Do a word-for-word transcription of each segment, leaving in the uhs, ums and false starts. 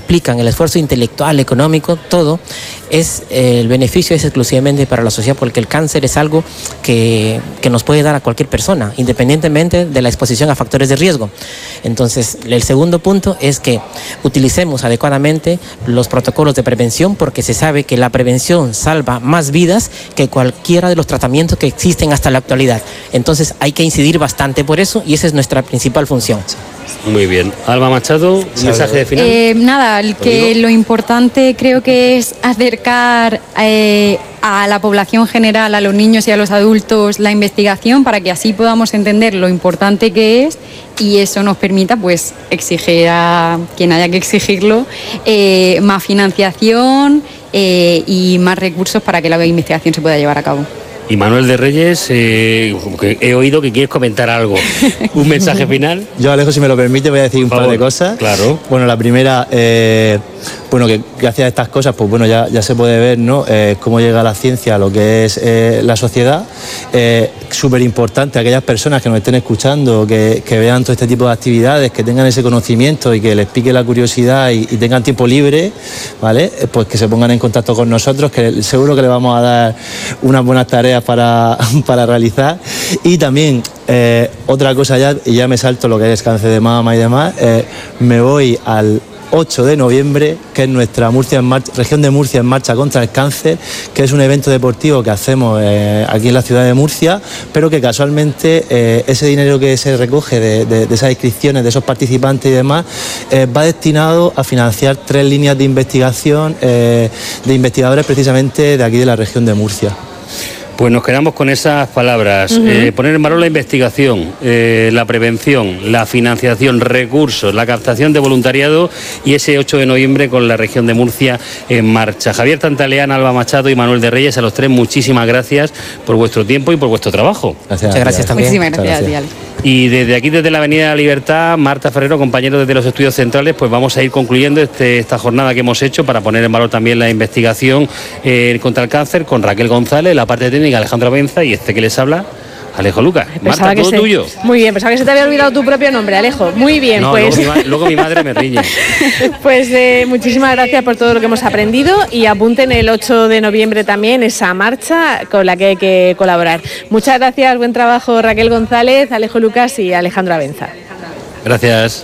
implican el esfuerzo intelectual, económico, todo, es eh, el beneficio es exclusivamente para la sociedad, porque el cáncer es algo que, que nos puede dar a cualquier persona, independientemente de la exposición a factores de riesgo. Entonces, el segundo punto es que utilicemos adecuadamente los protocolos de prevención, porque se sabe que la prevención salva más vidas que cualquiera de los tratamientos que existen hasta la actualidad. Entonces, hay que incidir bastante por eso y esa es nuestra principal función. Muy bien. Alba Machado, un mensaje de final. Eh, nada, el que lo importante creo que es acercar eh, a la población general, a los niños y a los adultos, la investigación para que así podamos entender lo importante que es y eso nos permita pues exigir a quien haya que exigirlo eh, más financiación eh, y más recursos para que la investigación se pueda llevar a cabo. Y Manuel de Reyes, eh, que he oído que quieres comentar algo. ¿Un mensaje final? Yo, Alejo, si me lo permite, voy a decir un par de cosas. Claro. Bueno, la primera, eh, bueno, que gracias a estas cosas, pues bueno, ya, ya se puede ver, ¿no? Eh, cómo llega la ciencia a lo que es eh, la sociedad. Eh, Súper importante, aquellas personas que nos estén escuchando, que, que vean todo este tipo de actividades, que tengan ese conocimiento y que les pique la curiosidad y, y tengan tiempo libre, ¿vale? Pues que se pongan en contacto con nosotros, que seguro que les vamos a dar unas buenas tareas para, para realizar. Y también eh, otra cosa ya, y ya me salto lo que es cáncer de mama y demás, eh, me voy al ocho de noviembre, que es nuestra Murcia en marcha, región de Murcia en marcha contra el cáncer, que es un evento deportivo que hacemos eh, aquí en la ciudad de Murcia, pero que casualmente eh, ese dinero que se recoge de, de, de esas inscripciones, de esos participantes y demás, eh, va destinado a financiar tres líneas de investigación eh, de investigadores precisamente de aquí de la región de Murcia. Pues nos quedamos con esas palabras. Uh-huh. eh, poner en valor la investigación, eh, la prevención, la financiación, recursos, la captación de voluntariado y ese ocho de noviembre con la región de Murcia en marcha. Javier Tantaleán, Alba Machado y Manuel de Reyes, a los tres muchísimas gracias por vuestro tiempo y por vuestro trabajo. Gracias. Muchas gracias también. Muchísimas gracias, gracias. A ti, Ale. Y desde aquí, desde la Avenida de la Libertad, Marta Ferrero, compañero desde los estudios centrales, pues vamos a ir concluyendo este, esta jornada que hemos hecho para poner en valor también la investigación eh, contra el cáncer con Raquel González, la parte técnica Alejandro Abenza y este que les habla, Alejo Lucas. Pensaba Marta, todo se... tuyo. Muy bien, pensaba que se te había olvidado tu propio nombre, Alejo. Muy bien, no, pues. Luego mi, ma- luego mi madre me riñe. Pues eh, muchísimas gracias por todo lo que hemos aprendido y apunten el ocho de noviembre también esa marcha con la que hay que colaborar. Muchas gracias, buen trabajo Raquel González, Alejo Lucas y Alejandro Abenza. Gracias.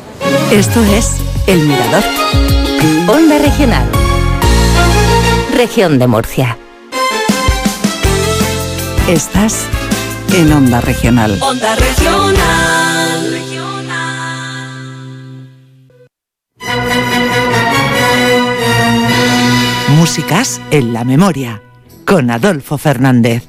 Esto es El Mirador. Onda Regional. Región de Murcia. Estás en Onda Regional. Onda Regional. Músicas en la memoria, con Adolfo Fernández.